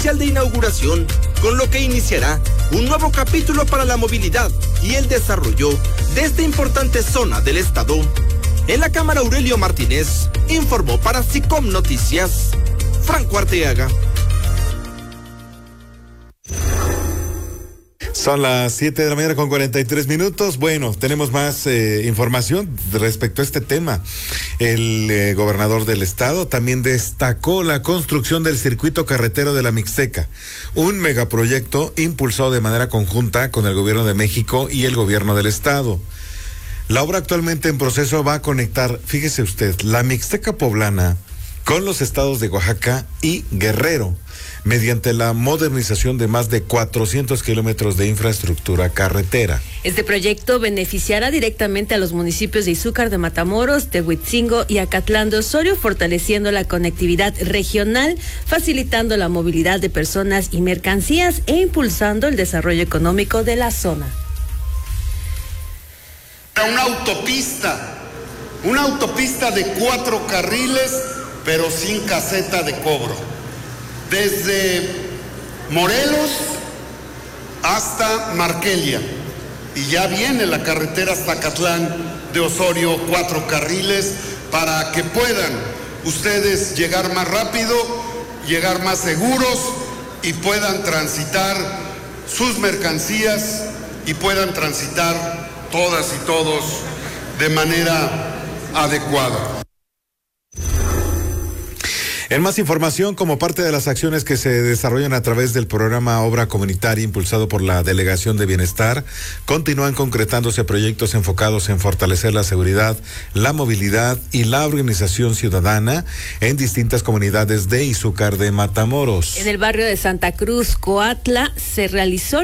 oficial de inauguración, con lo que iniciará un nuevo capítulo para la movilidad y el desarrollo de esta importante zona del estado. En la Cámara, Aurelio Martínez informó para SICOM Noticias, Franco Arteaga. Son las 7 de la mañana con 43 minutos. Bueno, tenemos más información respecto a este tema. El gobernador del estado también destacó la construcción del circuito carretero de la Mixteca, un megaproyecto impulsado de manera conjunta con el gobierno de México y el gobierno del estado. La obra actualmente en proceso va a conectar, fíjese usted, la Mixteca poblana con los estados de Oaxaca y Guerrero, mediante la modernización de más de 400 kilómetros de infraestructura carretera. Este proyecto beneficiará directamente a los municipios de Izúcar de Matamoros, Tehuitzingo y Acatlán de Osorio, fortaleciendo la conectividad regional, facilitando la movilidad de personas y mercancías e impulsando el desarrollo económico de la zona. Una autopista de 4 carriles, pero sin caseta de cobro. Desde Morelos hasta Marquelia, y ya viene la carretera hasta Acatlán de Osorio, 4 carriles, para que puedan ustedes llegar más rápido, llegar más seguros y puedan transitar sus mercancías y puedan transitar todas y todos de manera adecuada. En más información, como parte de las acciones que se desarrollan a través del programa Obra Comunitaria impulsado por la Delegación de Bienestar, continúan concretándose proyectos enfocados en fortalecer la seguridad, la movilidad y la organización ciudadana en distintas comunidades de Izúcar de Matamoros. En el barrio de Santa Cruz, Coatla, se realizó